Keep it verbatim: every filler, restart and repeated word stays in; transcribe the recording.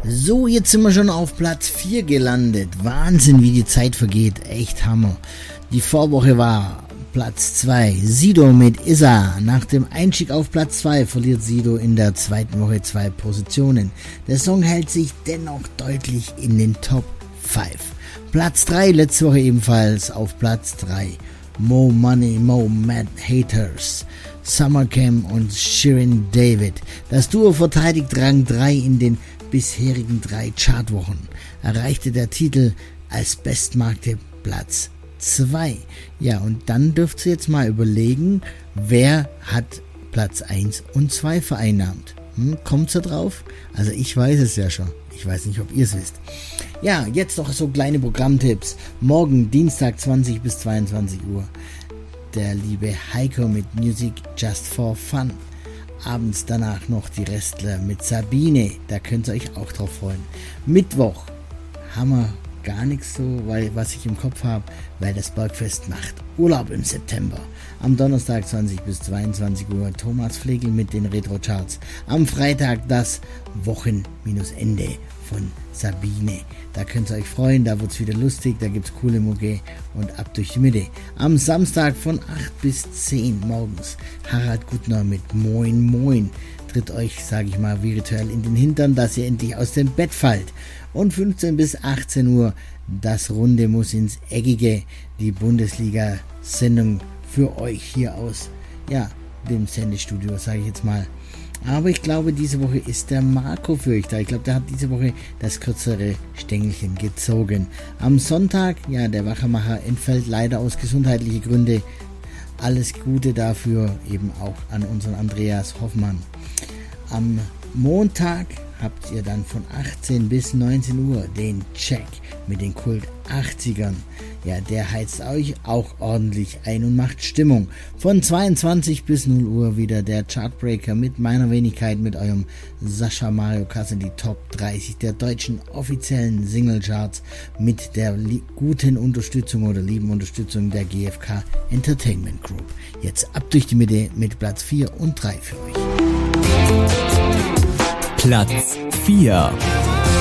So, jetzt sind wir schon auf Platz vier gelandet. Wahnsinn, wie die Zeit vergeht. Echt Hammer. Die Vorwoche war Platz zwei. Sido mit Issa. Nach dem Einstieg auf Platz zwei verliert Sido in der zweiten Woche zwei Positionen. Der Song hält sich dennoch deutlich in den Top fünf. Platz drei, letzte Woche ebenfalls auf Platz drei. Mo Money, Mo Mad Haters. Summercamp und Shirin David. Das Duo verteidigt Rang drei in den bisherigen drei Chartwochen. Erreichte der Titel als bestmarkte Platz zwei. Ja, und dann dürft ihr jetzt mal überlegen, wer hat Platz eins und zwei vereinnahmt. Hm, kommt's da drauf? Also ich weiß es ja schon. Ich weiß nicht, ob ihr es wisst. Ja, jetzt noch so kleine Programmtipps. Morgen, Dienstag, zwanzig bis zweiundzwanzig Uhr. Der liebe Heiko mit Music Just for Fun. Abends danach noch die Restler mit Sabine. Da könnt ihr euch auch drauf freuen. Mittwoch haben wir gar nichts so, weil, was ich im Kopf habe, weil das Bergfest macht Urlaub im September. Am Donnerstag zwanzig bis zweiundzwanzig Uhr Thomas Flegel mit den Retro-Charts. Am Freitag das Wochen-Ende von Sabine. Da könnt ihr euch freuen, da wird's wieder lustig, da gibt's coole Mucke und ab durch die Mitte. Am Samstag von acht bis zehn morgens Harald Gutner mit Moin Moin tritt euch, sage ich mal, virtuell in den Hintern, dass ihr endlich aus dem Bett fallt. Und fünfzehn bis achtzehn Uhr das Runde muss ins Eckige, die Bundesliga-Sendung für euch hier aus, ja, dem Sendestudio, sage ich jetzt mal. Aber ich glaube, diese Woche ist der Marco für euch da. Ich glaube, der hat diese Woche das kürzere Stängelchen gezogen. Am Sonntag, ja, der Wachermacher entfällt leider aus gesundheitlichen Gründen. Alles Gute dafür eben auch an unseren Andreas Hoffmann. Am Montag habt ihr dann von achtzehn bis neunzehn Uhr den Check mit den Kult achtzigern. Ja, der heizt euch auch ordentlich ein und macht Stimmung. Von zweiundzwanzig bis null Uhr wieder der Chartbreaker mit meiner Wenigkeit, mit eurem Sascha Mario Kasse, die Top dreißig der deutschen offiziellen Singlecharts mit der li- guten Unterstützung oder lieben Unterstützung der G F K Entertainment Group. Jetzt ab durch die Mitte mit Platz vier und drei für euch. Platz vier.